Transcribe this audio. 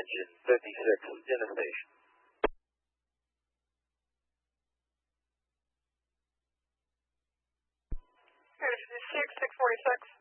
engine 56 in the station. Engine 56, 646.